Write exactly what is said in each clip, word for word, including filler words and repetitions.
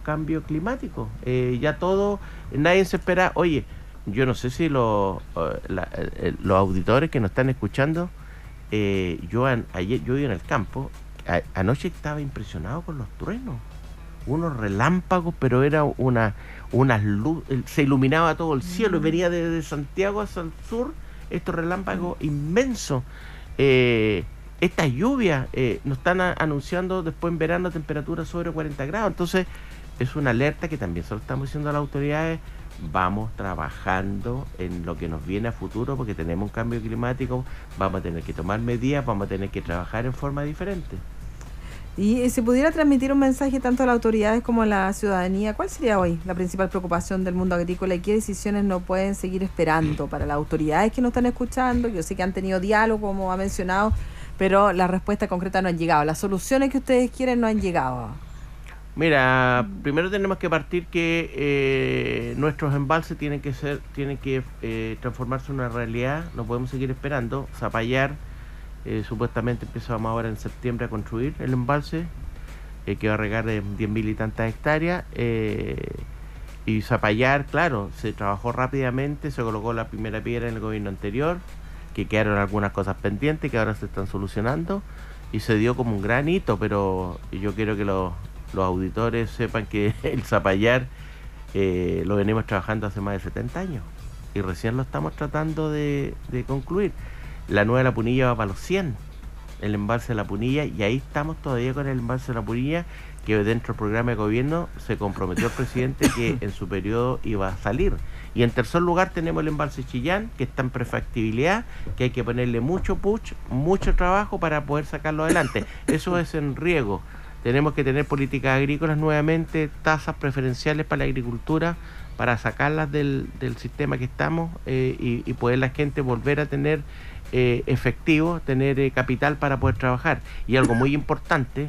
cambio climático. Eh, ya todo, nadie se espera. Oye, yo no sé si los, la, los auditores que nos están escuchando, eh, yo an, ayer yo iba en el campo, a, anoche estaba impresionado con los truenos, unos relámpagos, pero era una, unas luz, se iluminaba todo el cielo, y venía desde Santiago hacia el sur, estos relámpagos inmensos. Eh, estas lluvias eh, nos están a, anunciando después en verano temperaturas sobre cuarenta grados, entonces es una alerta que también se lo estamos diciendo a las autoridades. Vamos trabajando en lo que nos viene a futuro, porque tenemos un cambio climático, vamos a tener que tomar medidas, vamos a tener que trabajar en forma diferente. Y si pudiera transmitir un mensaje tanto a las autoridades como a la ciudadanía, ¿cuál sería hoy la principal preocupación del mundo agrícola y qué decisiones no pueden seguir esperando para las autoridades que nos están escuchando? Yo sé que han tenido diálogo, como ha mencionado, pero las respuestas concretas no han llegado. Las soluciones que ustedes quieren no han llegado. Mira, primero tenemos que partir que eh, nuestros embalses tienen que ser, tienen que eh, transformarse en una realidad. No podemos seguir esperando. Zapallar, eh, supuestamente empezamos ahora en septiembre a construir el embalse, eh, que va a regar de diez mil y tantas hectáreas. Eh, y Zapallar, claro, se trabajó rápidamente, se colocó la primera piedra en el gobierno anterior, que quedaron algunas cosas pendientes que ahora se están solucionando, y se dio como un gran hito, pero yo quiero que los los auditores sepan que el Zapallar eh, lo venimos trabajando hace más de setenta años y recién lo estamos tratando de, de concluir. La nueva de La Punilla va para los cien, el embalse de La Punilla, y ahí estamos todavía con el embalse de La Punilla, que dentro del programa de gobierno se comprometió el presidente que en su periodo iba a salir. Y en tercer lugar tenemos el embalse Chillán, que está en prefactibilidad, que hay que ponerle mucho push, mucho trabajo para poder sacarlo adelante. Eso es en riego. Tenemos que tener políticas agrícolas nuevamente, tasas preferenciales para la agricultura, para sacarlas del, del sistema que estamos eh, y, y poder la gente volver a tener eh, efectivo, tener eh, capital para poder trabajar. Y algo muy importante,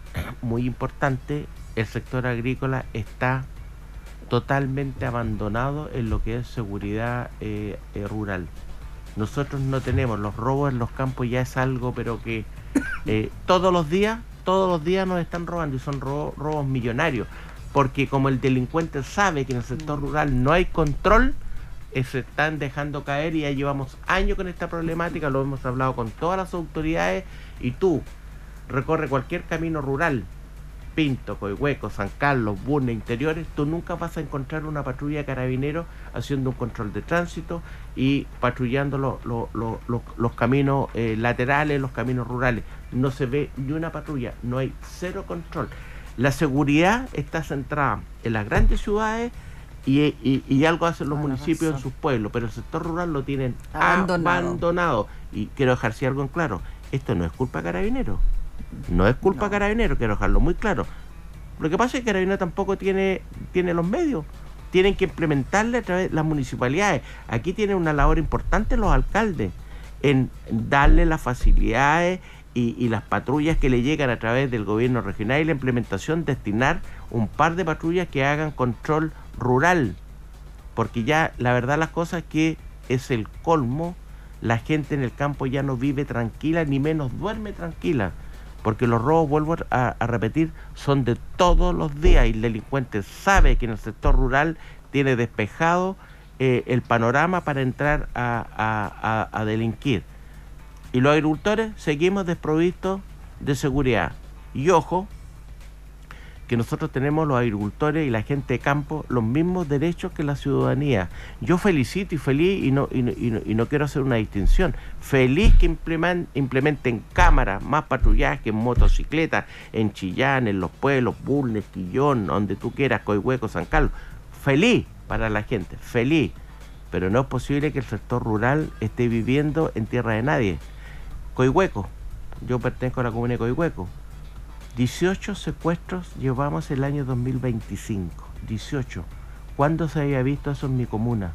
muy importante, el sector agrícola está totalmente abandonado en lo que es seguridad eh, eh, rural. Nosotros no tenemos, los robos en los campos ya es algo, pero que eh, todos los días, todos los días nos están robando, y son robos, robos millonarios, porque como el delincuente sabe que en el sector rural no hay control, eh, se están dejando caer, y ya llevamos años con esta problemática, lo hemos hablado con todas las autoridades, y tú recorre cualquier camino rural, Pinto, Coihueco, San Carlos, Bulnes, interiores, tú nunca vas a encontrar una patrulla de carabineros haciendo un control de tránsito y patrullando lo, lo, lo, lo, los caminos eh, laterales, los caminos rurales. No se ve ni una patrulla, no hay cero control. La seguridad está centrada en las grandes ciudades y, y, y algo hacen los municipios en sus pueblos, pero el sector rural lo tienen abandonado. abandonado. Y quiero dejar si algo en claro, esto no es culpa de Carabineros. No es culpa de no. Carabineros, quiero dejarlo muy claro. Lo que pasa es que Carabineros tampoco tiene, tiene los medios. Tienen que implementarle a través de las municipalidades. Aquí tienen una labor importante los alcaldes en darle las facilidades y, y las patrullas que le llegan a través del gobierno regional, y la implementación, destinar un par de patrullas que hagan control rural. Porque ya la verdad las cosas que es el colmo, la gente en el campo ya no vive tranquila, ni menos duerme tranquila. Porque los robos, vuelvo a, a repetir, son de todos los días, y el delincuente sabe que en el sector rural tiene despejado eh, el panorama para entrar a, a, a, a delinquir. Y los agricultores seguimos desprovistos de seguridad. Y ojo, que nosotros tenemos los agricultores y la gente de campo los mismos derechos que la ciudadanía. Yo felicito y feliz, y no, y no, y no, y no quiero hacer una distinción, feliz que implementen, implementen cámaras, más patrullaje en motocicletas, en Chillán, en los pueblos, Bulnes, Quillón, donde tú quieras, Coihueco, San Carlos. Feliz para la gente, feliz. Pero no es posible que el sector rural esté viviendo en tierra de nadie. Coihueco, yo pertenezco a la comuna de Coihueco. dieciocho secuestros llevamos el año dos mil veinticinco. dieciocho. ¿Cuándo se había visto eso en mi comuna?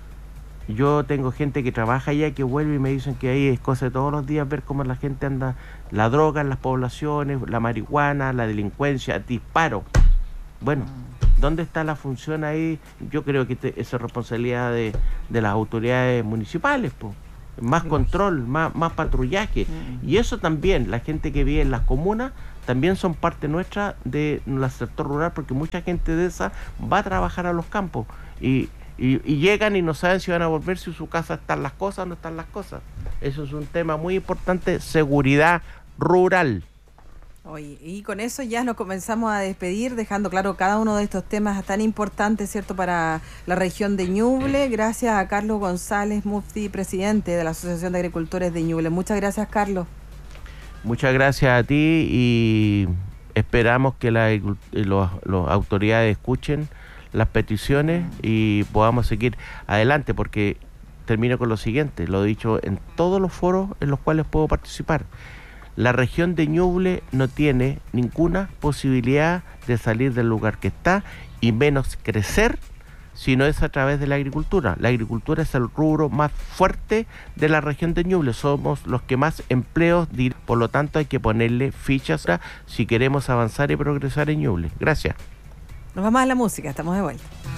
Yo tengo gente que trabaja allá, que vuelve y me dicen que ahí es cosa de todos los días ver cómo la gente anda, la droga en las poblaciones, la marihuana, la delincuencia, disparo. Bueno, ¿dónde está la función ahí? Yo creo que te, esa es responsabilidad de, de las autoridades municipales, pues. Más control, más, más patrullaje. Y eso también, la gente que vive en las comunas también son parte nuestra del sector rural, porque mucha gente de esa va a trabajar a los campos y, y, y llegan y no saben si van a volver, si en su casa están las cosas o no están las cosas. Eso es un tema muy importante, seguridad rural. Oye, y con eso ya nos comenzamos a despedir, dejando claro cada uno de estos temas tan importantes, ¿cierto?, para la región de Ñuble. Gracias a Carlos González Mufti, presidente de la Asociación de Agricultores de Ñuble. Muchas gracias, Carlos. Muchas gracias a ti y esperamos que las los, los autoridades escuchen las peticiones y podamos seguir adelante, porque termino con lo siguiente, lo he dicho en todos los foros en los cuales puedo participar. La región de Ñuble no tiene ninguna posibilidad de salir del lugar que está y menos crecer si no es a través de la agricultura. La agricultura es el rubro más fuerte de la región de Ñuble, somos los que más empleos, por lo tanto hay que ponerle fichas si queremos avanzar y progresar en Ñuble. Gracias. Nos vamos a la música, estamos de vuelta.